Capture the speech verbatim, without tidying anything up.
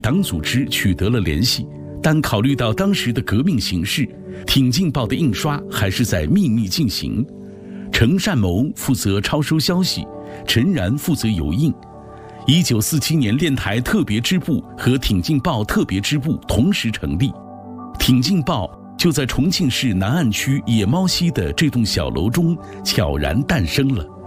党组织取得了联系，但考虑到当时的革命形势，挺进报的印刷还是在秘密进行。程善谋负责抄收消息，陈然负责油印。一九四七年，练台特别支部和挺进报特别支部同时成立，挺进报就在重庆市南岸区野猫溪的这栋小楼中悄然诞生了。